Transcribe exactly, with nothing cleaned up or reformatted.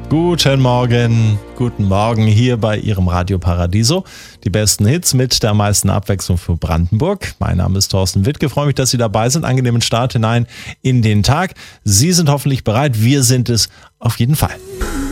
Guten Morgen, guten Morgen hier bei Ihrem Radio Paradiso. Die besten Hits mit der meisten Abwechslung für Brandenburg. Mein Name ist Thorsten Wittke, freue mich, dass Sie dabei sind. Angenehmen Start hinein in den Tag. Sie sind hoffentlich bereit, wir sind es auf jeden Fall.